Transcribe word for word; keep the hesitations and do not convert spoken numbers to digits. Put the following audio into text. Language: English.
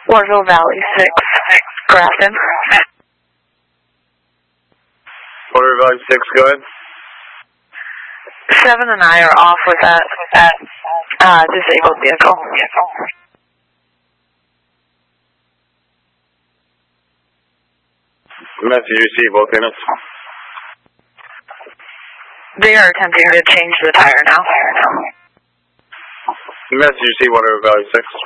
Warville Valley six, Grafton. Warville Valley six, go ahead. seven and I are off with that, that uh, disabled vehicle. Message received, both units. They are attempting to change the tire now. Message received, Warville Valley six.